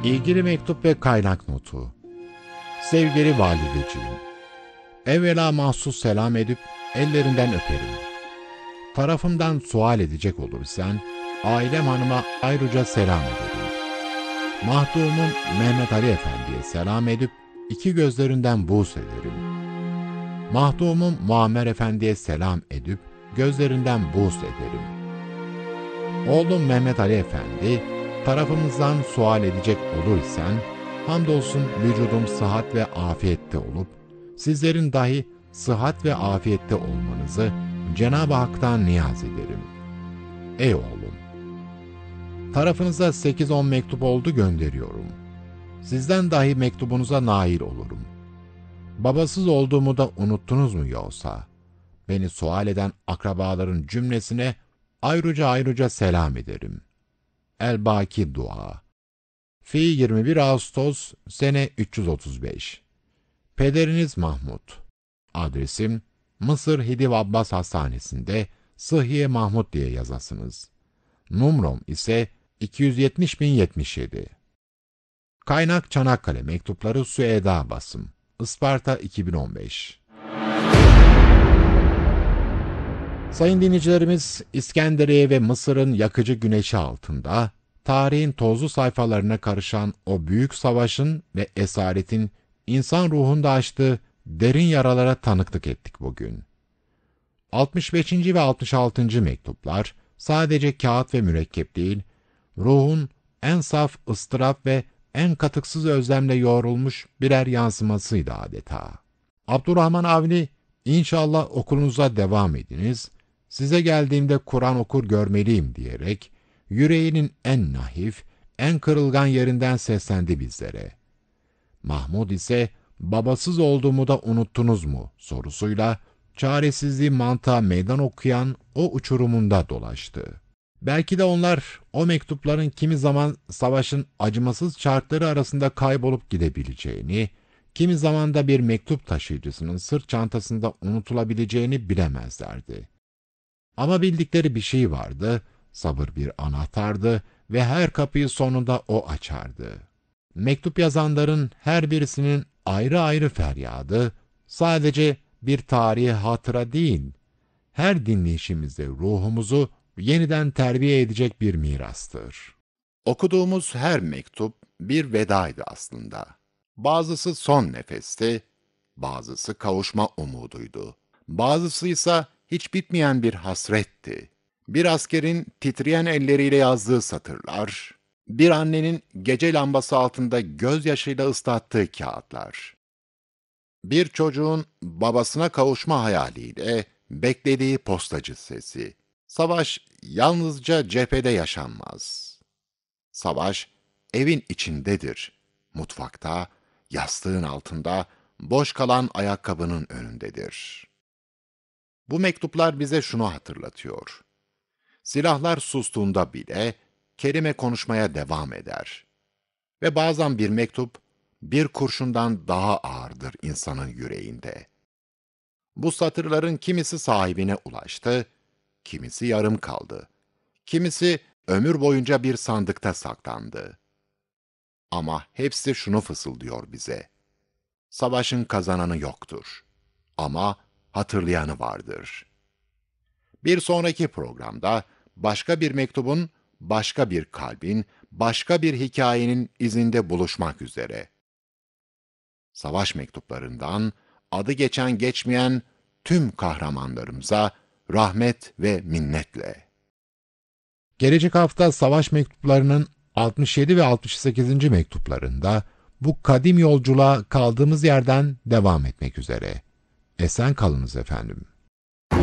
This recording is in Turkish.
İlgili mektup ve kaynak notu. Sevgili valideciğim, evvela mahsus selam edip ellerinden öperim. Tarafımdan sual edecek olursan, ailem hanıma ayrıca selam ederim. Mahdumum Mehmet Ali Efendi'ye selam edip iki gözlerinden buğz ederim. Mahdumum Muammer Efendi'ye selam edip gözlerinden buğz ederim. Oğlum Mehmet Ali Efendi, tarafımızdan sual edecek olursan, hamdolsun vücudum sıhhat ve afiyette olup, sizlerin dahi sıhhat ve afiyette olmanızı Cenab-ı Hak'tan niyaz ederim. Ey oğlum! Tarafınıza 8-10 mektup oldu gönderiyorum. Sizden dahi mektubunuza nail olurum. Babasız olduğumu da unuttunuz mu yoksa? Beni sual eden akrabaların cümlesine ayrıca selam ederim. El-Baki Dua. Fi 21 Ağustos sene 335. Pederiniz Mahmud. Adresim Mısır Hidiv Abbas Hastanesi'nde Sıhhiye Mahmud diye yazasınız. Numrom ise 270.077. Kaynak Çanakkale Mektupları Süeda Basım. Isparta 2015. Sayın dinleyicilerimiz, İskenderiye ve Mısır'ın yakıcı güneşi altında, tarihin tozlu sayfalarına karışan o büyük savaşın ve esaretin insan ruhunda açtığı derin yaralara tanıklık ettik bugün. 65. ve 66. mektuplar sadece kağıt ve mürekkep değil, ruhun en saf ıstırap ve en katıksız özlemle yoğrulmuş birer yansımasıydı adeta. Abdurrahman Avni, inşallah okulunuza devam ediniz, size geldiğimde Kur'an okur görmeliyim diyerek, yüreğinin en nahif, en kırılgan yerinden seslendi bizlere. Mahmud ise, babasız olduğumu da unuttunuz mu sorusuyla, çaresizliği mantığa meydan okuyan o uçurumunda dolaştı. Belki de onlar, o mektupların kimi zaman savaşın acımasız çarkları arasında kaybolup gidebileceğini, kimi zaman da bir mektup taşıyıcısının sırt çantasında unutulabileceğini bilemezlerdi. Ama bildikleri bir şey vardı, sabır bir anahtardı ve her kapıyı sonunda o açardı. Mektup yazanların her birisinin ayrı ayrı feryadı, sadece bir tarihi hatıra değil, her dinleyişimizde ruhumuzu yeniden terbiye edecek bir mirastır. Okuduğumuz her mektup bir vedaydı aslında. Bazısı son nefesti, bazısı kavuşma umuduydu. Bazısı ise hiç bitmeyen bir hasretti. Bir askerin titreyen elleriyle yazdığı satırlar, bir annenin gece lambası altında gözyaşıyla ıslattığı kağıtlar. Bir çocuğun babasına kavuşma hayaliyle beklediği postacı sesi. Savaş yalnızca cephede yaşanmaz. Savaş evin içindedir. Mutfakta, yastığın altında, boş kalan ayakkabının önündedir. Bu mektuplar bize şunu hatırlatıyor. Silahlar sustuğunda bile kelime konuşmaya devam eder. Ve bazen bir mektup, bir kurşundan daha ağırdır insanın yüreğinde. Bu satırların kimisi sahibine ulaştı, kimisi yarım kaldı. Kimisi ömür boyunca bir sandıkta saklandı. Ama hepsi şunu fısıldıyor bize. Savaşın kazananı yoktur. Ama hatırlayanı vardır. Bir sonraki programda başka bir mektubun, başka bir kalbin, başka bir hikayenin izinde buluşmak üzere. Savaş mektuplarından adı geçen geçmeyen tüm kahramanlarımıza rahmet ve minnetle. Gelecek hafta savaş mektuplarının 67 ve 68. mektuplarında bu kadim yolculuğa kaldığımız yerden devam etmek üzere. Esen kalınız efendim.